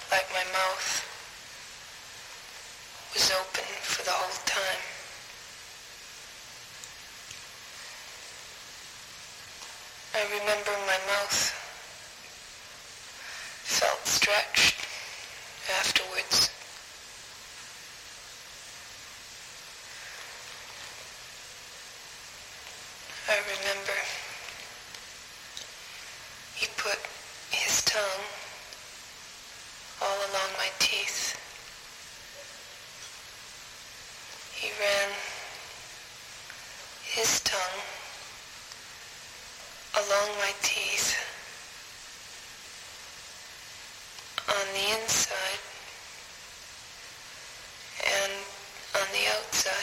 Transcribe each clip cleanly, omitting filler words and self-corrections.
like my mouth was open for the whole time. I remember my mouth felt stretched afterwards. I remember he put his tongue all along my teeth. He ran his tongue along my teeth on the inside and on the outside.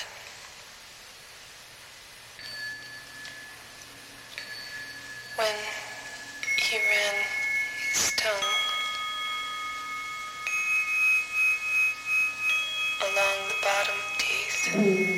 When he ran his tongue along the bottom teeth,